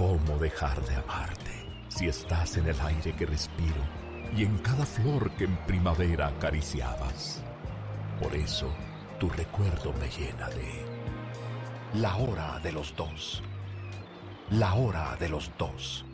¿Cómo dejar de amarte si estás en el aire que respiro y en cada flor que en primavera acariciabas? Por eso, tu recuerdo me llena de la hora de los dos. La hora de los dos.